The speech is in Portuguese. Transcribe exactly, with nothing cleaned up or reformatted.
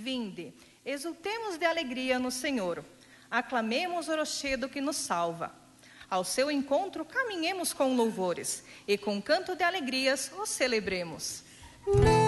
Vinde, exultemos de alegria no Senhor. Aclamemos o rochedo que nos salva. Ao seu encontro caminhemos com louvores, e com canto de alegrias o celebremos.